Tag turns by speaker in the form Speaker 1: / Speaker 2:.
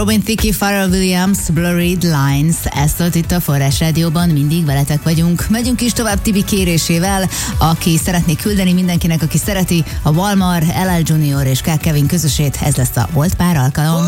Speaker 1: Robin Thicke, Pharrell Williams, Blurred Lines. Ez szólt itt a Forrás Rádióban, mindig veletek vagyunk. Megyünk is tovább Tibi kérésével, aki szeretné küldeni mindenkinek, aki szereti a Walmart, LL Junior és K. Kevin közösét. Ez lesz a Volt pár alkalom.